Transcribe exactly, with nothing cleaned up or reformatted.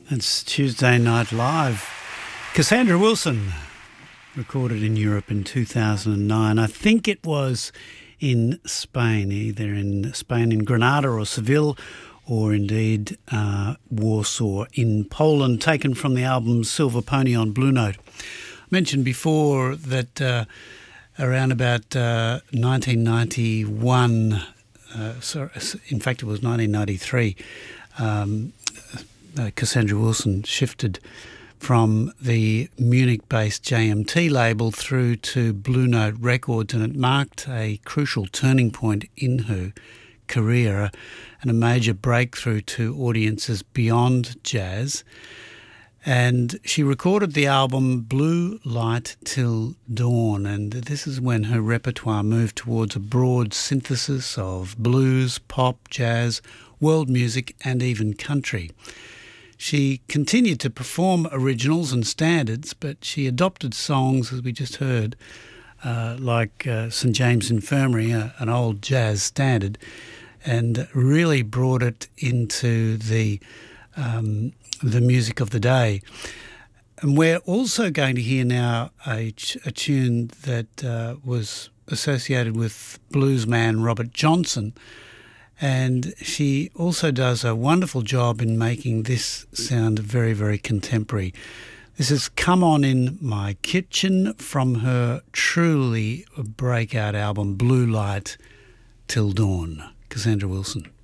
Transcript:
It's Tuesday Night Live. Cassandra Wilson, recorded in Europe in two thousand nine. I think it was in Spain, either in Spain, in Granada or Seville, or indeed uh, Warsaw in Poland, taken from the album Silver Pony on Blue Note. I mentioned before that uh, around about uh, nineteen ninety-one, uh, sorry, in fact it was nineteen ninety-three, um, uh, Cassandra Wilson shifted from the Munich-based J M T label through to Blue Note Records, and it marked a crucial turning point in her career and a major breakthrough to audiences beyond jazz. And she recorded the album Blue Light Till Dawn, and this is when her repertoire moved towards a broad synthesis of blues, pop, jazz, world music and even country. She continued to perform originals and standards, but she adopted songs, as we just heard, uh, like uh, Saint James Infirmary, uh, an old jazz standard, and really brought it into the um, the music of the day. And we're also going to hear now a, a tune that uh, was associated with bluesman Robert Johnson. And she also does a wonderful job in making this sound very, very contemporary. This is Come On In My Kitchen from her truly breakout album Blue Light Till Dawn. Cassandra Wilson.